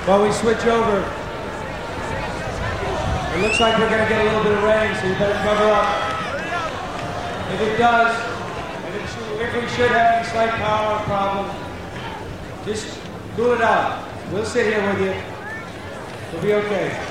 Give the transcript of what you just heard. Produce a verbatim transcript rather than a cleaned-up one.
While we switch over, it looks like we're going to get a little bit of rain, so you better cover up. If it does, and if, if we should have any slight power problem, just cool it out. We'll sit here with you. We'll be okay.